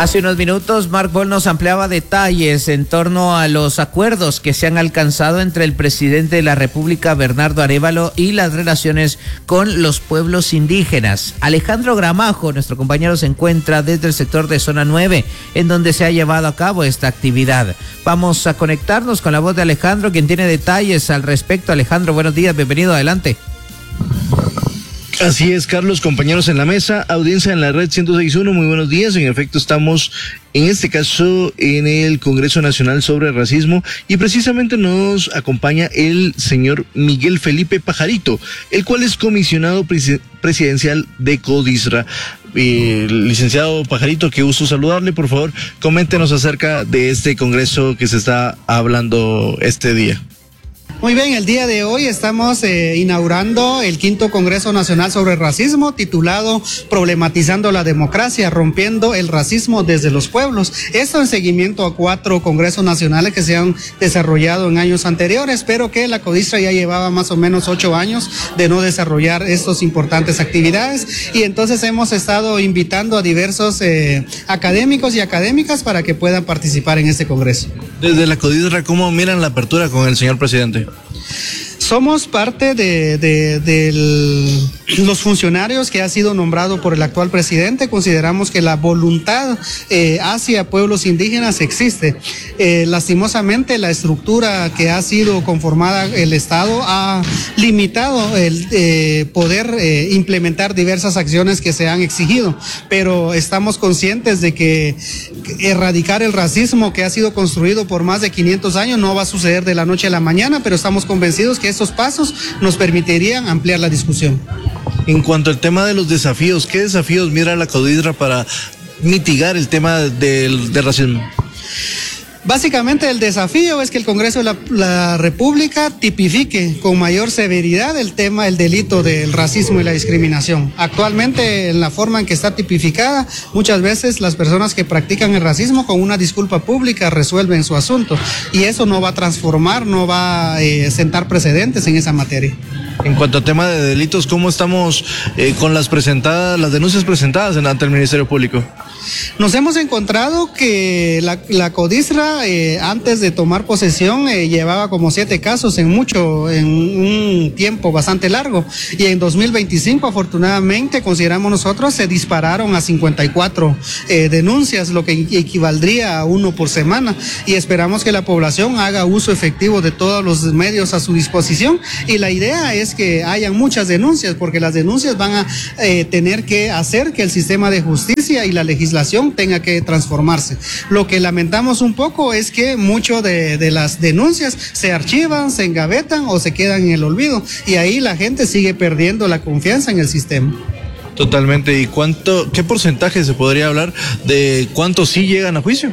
Hace unos minutos, Mark Boll nos ampliaba detalles en torno a los acuerdos que se han alcanzado entre el presidente de la República, Bernardo Arévalo, y las relaciones con los pueblos indígenas. Alejandro Gramajo, nuestro compañero, se encuentra desde el sector de Zona 9, en donde se ha llevado a cabo esta actividad. Vamos a conectarnos con la voz de Alejandro, quien tiene detalles al respecto. Alejandro, buenos días, bienvenido, adelante. Así es, Carlos, compañeros en la mesa, audiencia en la red 106.1, muy buenos días. En efecto, estamos en este caso en el Congreso Nacional sobre Racismo y precisamente nos acompaña el señor Miguel Felipe Pajarito, el cual es comisionado presidencial de CODISRA. Licenciado Pajarito, qué gusto saludarle. Por favor, coméntenos acerca de este congreso que se está hablando este día. Muy bien, el día de hoy estamos inaugurando el 5º Congreso Nacional sobre Racismo, titulado Problematizando la Democracia, rompiendo el racismo desde los pueblos. Esto en seguimiento a 4 congresos nacionales que se han desarrollado en años anteriores, pero que la CODISRA ya llevaba más o menos 8 años de no desarrollar estas importantes actividades, y entonces hemos estado invitando a diversos académicos y académicas para que puedan participar en este congreso. Desde la CODISRA, ¿cómo miran la apertura con el señor presidente? Somos parte de los funcionarios que ha sido nombrado por el actual presidente. Consideramos que la voluntad hacia pueblos indígenas existe. Lastimosamente, la estructura que ha sido conformada el Estado ha limitado el poder implementar diversas acciones que se han exigido, pero estamos conscientes de que erradicar el racismo que ha sido construido por más de 500 años no va a suceder de la noche a la mañana, pero estamos convencidos que estos pasos nos permitirían ampliar la discusión. En cuanto al tema de los desafíos, ¿qué desafíos mira la CODISRA para mitigar el tema del racismo? Básicamente el desafío es que el Congreso de la República tipifique con mayor severidad el delito del racismo y la discriminación. Actualmente, en la forma en que está tipificada, muchas veces las personas que practican el racismo con una disculpa pública resuelven su asunto, y eso no va a transformar, no va a sentar precedentes en esa materia. En cuanto al tema de delitos, ¿cómo estamos con las denuncias presentadas ante el Ministerio Público? Nos hemos encontrado que la CODISRA antes de tomar posesión llevaba como 7 casos en un tiempo bastante largo, y en 2025 afortunadamente, consideramos nosotros, se dispararon a 54 denuncias, lo que equivaldría a 1 por semana, y esperamos que la población haga uso efectivo de todos los medios a su disposición, y la idea es que hayan muchas denuncias, porque las denuncias van a tener que hacer que el sistema de justicia y la legislación tenga que transformarse. Lo que lamentamos un poco es que mucho de las denuncias se archivan, se engavetan o se quedan en el olvido, y ahí la gente sigue perdiendo la confianza en el sistema. Totalmente. ¿Y qué porcentaje se podría hablar de cuántos sí llegan a juicio?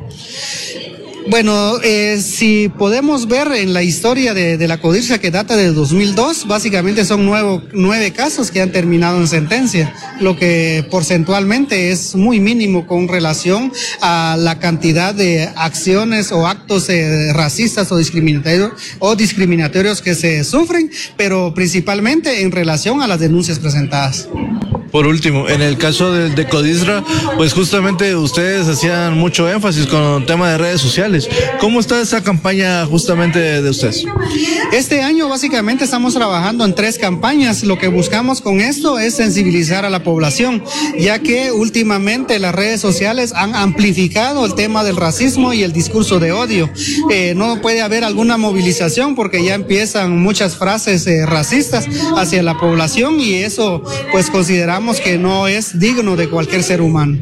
Bueno, si podemos ver en la historia de la CODISRA, que data del 2002, básicamente son 9 casos que han terminado en sentencia, lo que porcentualmente es muy mínimo con relación a la cantidad de acciones o actos racistas o discriminatorios que se sufren, pero principalmente en relación a las denuncias presentadas. Por último, en el caso de CODISRA, pues justamente ustedes hacían mucho énfasis con el tema de redes sociales. ¿Cómo está esa campaña justamente de ustedes? Este año básicamente estamos trabajando en 3 campañas. Lo que buscamos con esto es sensibilizar a la población, ya que últimamente las redes sociales han amplificado el tema del racismo y el discurso de odio. No puede haber alguna movilización porque ya empiezan muchas frases racistas hacia la población, y eso pues consideramos que no es digno de cualquier ser humano.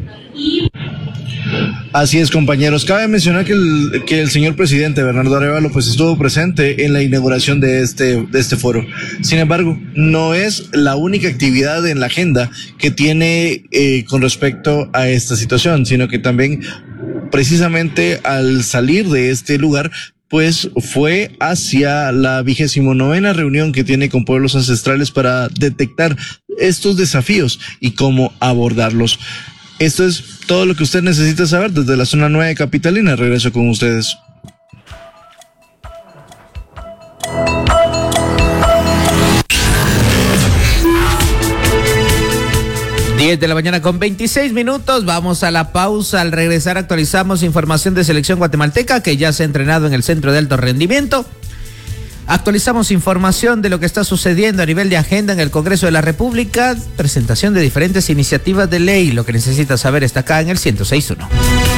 Así es, compañeros. Cabe mencionar que el señor presidente Bernardo Arévalo pues estuvo presente en la inauguración de este foro. Sin embargo, no es la única actividad en la agenda que tiene con respecto a esta situación, sino que también precisamente al salir de este lugar pues fue hacia la 29ª reunión que tiene con pueblos ancestrales para detectar estos desafíos y cómo abordarlos. Esto es todo lo que usted necesita saber desde la zona 9 capitalina. Regreso con ustedes. 10 de la mañana con 26 minutos. Vamos a la pausa. Al regresar actualizamos información de selección guatemalteca que ya se ha entrenado en el Centro de Alto Rendimiento. Actualizamos información de lo que está sucediendo a nivel de agenda en el Congreso de la República. Presentación de diferentes iniciativas de ley. Lo que necesita saber está acá en el 106.1.